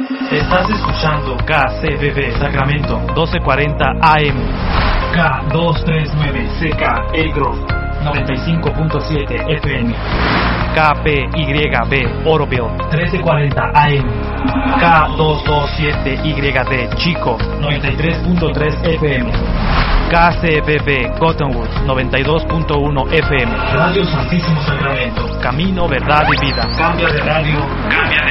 Estás escuchando KCBB Sacramento 1240 AM, K239 CK El Grove 95.7 FM, KPYB Oroville 1340 AM, K227YD Chico 93.3 FM, KCBB Cottonwood 92.1 FM, Radio Santísimo Sacramento, Camino, Verdad y Vida. Cambia de radio. Cambia de